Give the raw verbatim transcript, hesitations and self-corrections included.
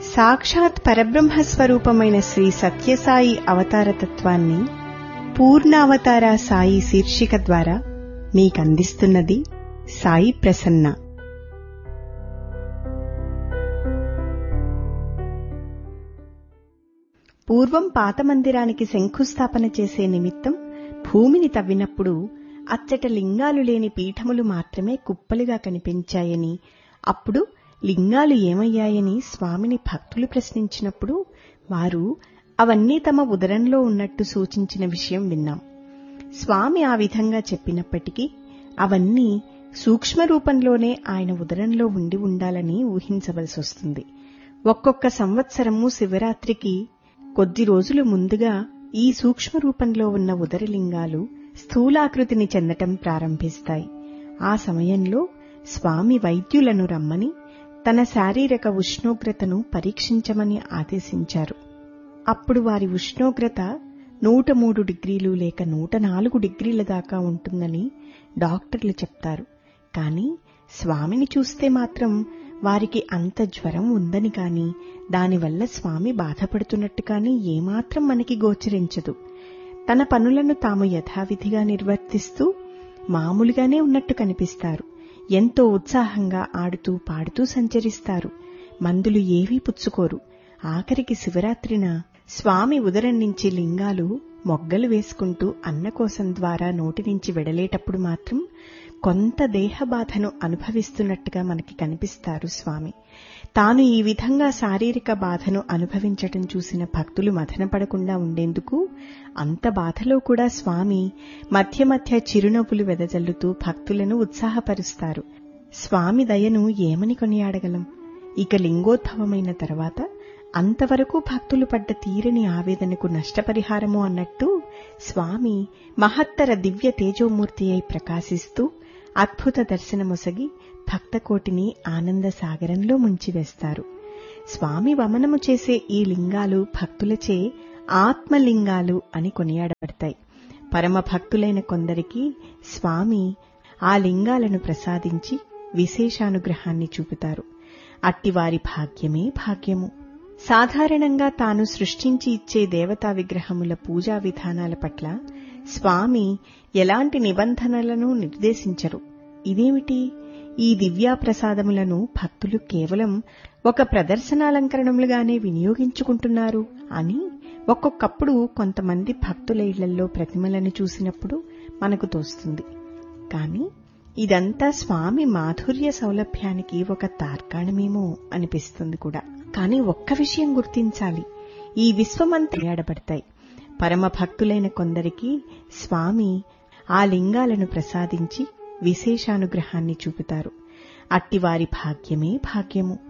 సాక్షాత్ పరబ్రహ్మస్వరూపమైన శ్రీ సత్యసాయి అవతారతత్వాన్ని పూర్ణావతార సాయి శీర్షిక ద్వారా మీకందిస్తున్నది సాయి ప్రసన్న. పూర్వం పాత మందిరానికి శంకుస్థాపన చేసే నిమిత్తం భూమిని తవ్వినప్పుడు అచ్చట లింగాలు లేని పీఠములు మాత్రమే కుప్పలుగా కనిపించాయని, అప్పుడు లింగాలు ఏమయ్యాయని స్వామిని భక్తులు ప్రశ్నించినప్పుడు వారు అవన్నీ తమ ఉదరంలో ఉన్నట్టు సూచించిన విషయం విన్నాం. స్వామి ఆ విధంగా చెప్పినప్పటికీ అవన్నీ సూక్ష్మ రూపంలోనే ఆయన ఉదరంలో ఉండి ఉండాలని ఊహించవలసి వస్తుంది. ఒక్కొక్క సంవత్సరము శివరాత్రికి కొద్ది రోజులు ముందుగా ఈ సూక్ష్మ రూపంలో ఉన్న ఉదరలింగాలు స్థూలాకృతిని చెందటం ప్రారంభిస్తాయి. ఆ సమయంలో స్వామి వైద్యులను రమ్మని తన శారీరక ఉష్ణోగ్రతను పరీక్షించమని ఆదేశించారు. అప్పుడు వారి ఉష్ణోగ్రత నూట మూడు డిగ్రీలు లేక నూట నాలుగు డిగ్రీల దాకా ఉంటుందని డాక్టర్లు చెప్తారు. కాని స్వామిని చూస్తే మాత్రం వారికి అంత జ్వరం ఉందని కాని, దానివల్ల స్వామి బాధపడుతున్నట్టు కాని ఏమాత్రం మనకి గోచరించదు. తన పనులను తాము యథావిధిగా నిర్వర్తిస్తూ మామూలుగానే ఉన్నట్టు కనిపిస్తారు. ఎంతో ఉత్సాహంగా ఆడుతూ పాడుతూ సంచరిస్తారు. మందులు ఏవీ పుచ్చుకోరు. ఆఖరికి శివరాత్రిన స్వామి ఉదరం నుంచి లింగాలు మొగ్గలు వేసుకుంటూ అన్నకోశం ద్వారా నోటి నుంచి వెడలేటప్పుడు మాత్రం కొంత దేహబాధను అనుభవిస్తున్నట్టుగా మనకి కనిపిస్తారు స్వామి. తాను ఈ విధంగా శారీరక బాధను అనుభవించటం చూసిన భక్తులు మథనపడకుండా ఉండేందుకు అంత బాధలో కూడా స్వామి మధ్య మధ్య చిరునవ్వులు వెదజల్లుతూ భక్తులను ఉత్సాహపరుస్తారు. స్వామి దయను ఏమని కొనియాడగలం? ఇక లింగోద్భవమైన తర్వాత అంతవరకు భక్తులు పడ్డ తీరని ఆవేదనకు నష్టపరిహారము అన్నట్టు స్వామి మహత్తర దివ్య తేజోమూర్తి అయి ప్రకాశిస్తూ అద్భుత దర్శనమొసగి భక్తకోటిని ఆనంద సాగరంలో ముంచివేస్తారు. స్వామి వమనము చేసే ఈ లింగాలు భక్తులచే ఆత్మలింగాలు అని కొనియాడబడతాయి. పరమ భక్తులైన కొందరికి స్వామి ఆ లింగాలను ప్రసాదించి విశేషానుగ్రహాన్ని చూపుతారు. అట్టివారి భాగ్యమే భాగ్యము. సాధారణంగా తాను సృష్టించి ఇచ్చే దేవతా విగ్రహముల పూజా విధానాల పట్ల స్వామి ఎలాంటి నిబంధనలను నిర్దేశించరు. ఇదేమిటి? ఈ దివ్యా ప్రసాదములను భక్తులు కేవలం ఒక ప్రదర్శనాలంకరణములుగానే వినియోగించుకుంటున్నారు అని ఒక్కొక్కప్పుడు కొంతమంది భక్తుల ఇళ్లలో ప్రతిమలను చూసినప్పుడు మనకు తోస్తుంది. కాని ఇదంతా స్వామి మాధుర్య సౌలభ్యానికి ఒక తార్కాణమేమో అనిపిస్తుంది కూడా. కాని ఒక్క విషయం గుర్తించాలి, ఈ విశ్వమంతయాడబడతాయి. పరమ భక్తులైన కొందరికి స్వామి ఆ లింగాలను ప్రసాదించి విశేషానుగ్రహాన్ని చూపుతారు. అట్టివారి భాగ్యమే భాగ్యము.